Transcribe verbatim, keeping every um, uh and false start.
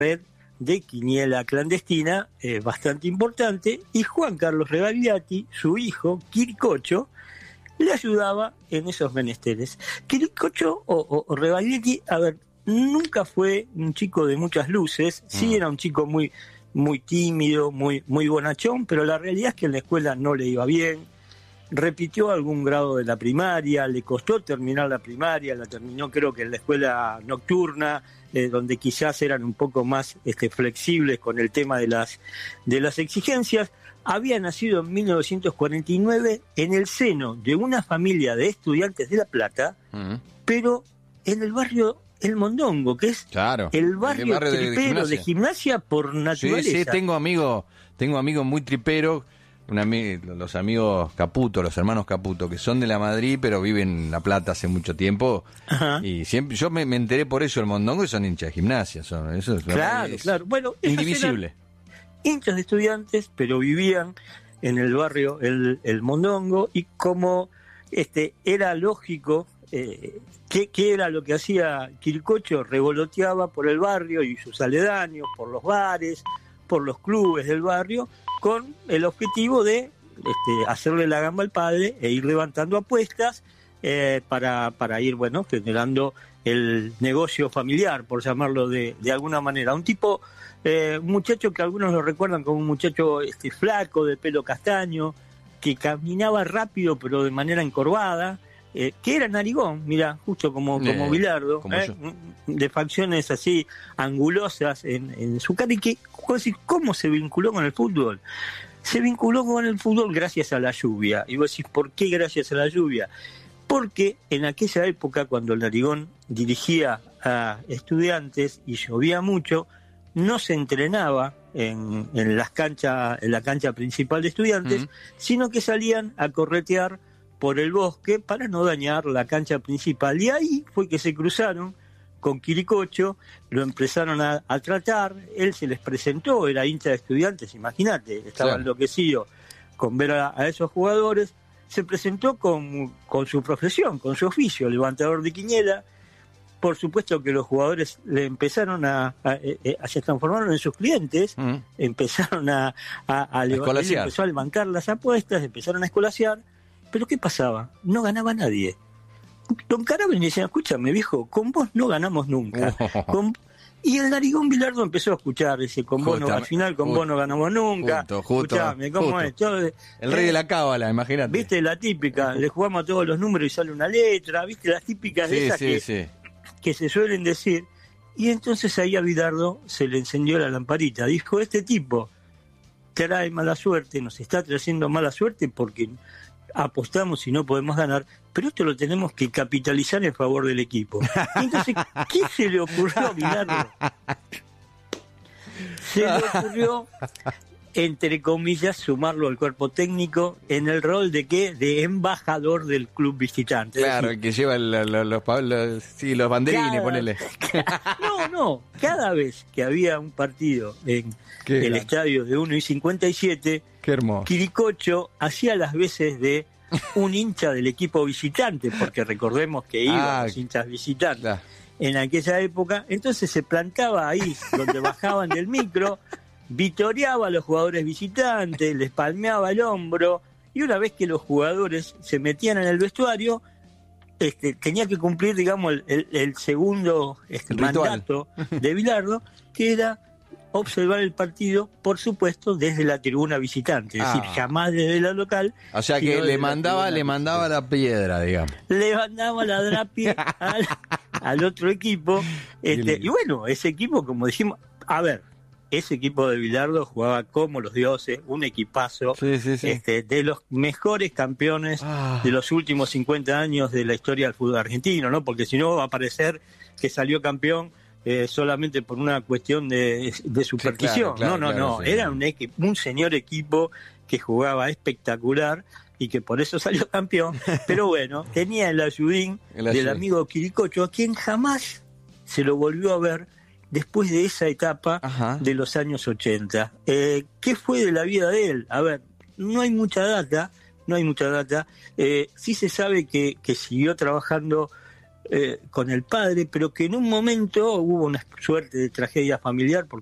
red de quiniela clandestina eh, bastante importante, y Juan Carlos Rebagliati, su hijo, Quiricocho, le ayudaba en esos menesteres. Quiricocho o, o, o Rebagliati, a ver, nunca fue un chico de muchas luces, sí mm. era un chico muy, muy tímido, muy, muy bonachón, pero la realidad es que en la escuela no le iba bien. Repitió algún grado de la primaria, le costó terminar la primaria, la terminó creo que en la escuela nocturna, eh, donde quizás eran un poco más este, flexibles con el tema de las, de las exigencias. Había nacido en mil novecientos cuarenta y nueve en el seno de una familia de estudiantes de La Plata, uh-huh. pero en el barrio El Mondongo, que es claro, el barrio, el barrio tripero de gimnasia. de gimnasia por naturaleza. Sí, sí, tengo amigos, tengo amigos muy triperos. Una, los amigos Caputo, los hermanos Caputo, que son de la Madrid, pero viven en La Plata hace mucho tiempo. Ajá. Y siempre yo me, me enteré por eso el Mondongo, y son hinchas de gimnasia. Son, eso es, claro, es claro. Bueno, indivisible. Hinchas de estudiantes, pero vivían en el barrio el, el Mondongo, y como este era lógico, eh, ¿qué, qué era lo que hacía Quiricocho? Revoloteaba por el barrio y sus aledaños, por los bares, por los clubes del barrio, con el objetivo de este, hacerle la gamba al padre e ir levantando apuestas eh, para, para ir, bueno, generando el negocio familiar, por llamarlo de, de alguna manera. Un tipo, eh, un muchacho que algunos lo recuerdan como un muchacho este, flaco, de pelo castaño, que caminaba rápido pero de manera encorvada, eh, que era narigón, mira, justo como, como eh, Bilardo, como eh, de facciones así angulosas en, en su cara, y que, ¿cómo se vinculó con el fútbol? Se vinculó con el fútbol gracias a la lluvia. Y vos decís, ¿por qué gracias a la lluvia? Porque en aquella época, cuando el narigón dirigía a estudiantes y llovía mucho, no se entrenaba en, en las canchas, en la cancha principal de estudiantes, uh-huh. sino que salían a corretear por el bosque para no dañar la cancha principal. Y ahí fue que se cruzaron con Quiricocho, lo empezaron a, a tratar, él se les presentó, era hincha de estudiantes, imagínate, estaba claro. enloquecido con ver a, a esos jugadores, se presentó con, con su profesión, con su oficio, levantador de quiniela. Por supuesto que los jugadores le empezaron a, a, a, a se transformaron en sus clientes, mm. empezaron a, a, a, a levantar, él empezó a levantar las apuestas, empezaron a escolasear, pero ¿qué pasaba? No ganaba nadie. Don Carabin decía, escúchame viejo, con vos no ganamos nunca. Oh. Con... Y el narigón Bilardo empezó a escuchar, dice, con vos no, al final con justo, vos no ganamos nunca. Justo, justo, escuchame, ¿cómo justo. es? Yo, el eh, rey de la cábala, imagínate. Viste la típica, le jugamos a todos los números y sale una letra, viste las típicas sí, de esas sí, que, sí. que se suelen decir. Y entonces ahí a Bilardo se le encendió la lamparita. Dijo, este tipo trae mala suerte, nos está trayendo mala suerte porque apostamos y no podemos ganar, pero esto lo tenemos que capitalizar en favor del equipo. Y entonces, ¿qué se le ocurrió a Bilardo? Se le ocurrió, entre comillas, sumarlo al cuerpo técnico en el rol de ¿qué? De embajador del club visitante. Claro, el que lleva el, los, los, los, sí, los banderines, cada, ponele. No, no, cada vez que había un partido en el gran? estadio de uno y cincuenta y siete, qué hermoso. Quiricocho hacía las veces de un hincha del equipo visitante, porque recordemos que iban ah, los hinchas visitantes claro. en aquella época, entonces se plantaba ahí donde bajaban del micro, vitoreaba a los jugadores visitantes, les palmeaba el hombro, y una vez que los jugadores se metían en el vestuario, este, tenía que cumplir, digamos, el, el, el segundo este, el mandato de Bilardo, que era observar el partido, por supuesto, desde la tribuna visitante, es ah. decir, jamás desde la local. O sea que le mandaba, le mandaba la piedra, digamos. Le mandaba la drapi al, al otro equipo, este, y bueno, ese equipo, como dijimos, a ver, ese equipo de Bilardo jugaba como los dioses, un equipazo, sí, sí, sí. Este, de los mejores campeones ah. de los últimos cincuenta años de la historia del fútbol argentino, ¿no? Porque si no va a parecer que salió campeón Eh, solamente por una cuestión de, de superstición. Sí, claro, claro, no, no, claro, no. Sí. Era un, equi- un señor equipo que jugaba espectacular y que por eso salió campeón. Pero bueno, tenía el ayudín el del amigo Quiricocho, a quien jamás se lo volvió a ver después de esa etapa Ajá. de los años ochenta. Eh, ¿Qué fue de la vida de él? A ver, no hay mucha data, no hay mucha data. Eh, sí se sabe que, que siguió trabajando eh, con el padre, pero que en un momento hubo una suerte de tragedia familiar, porque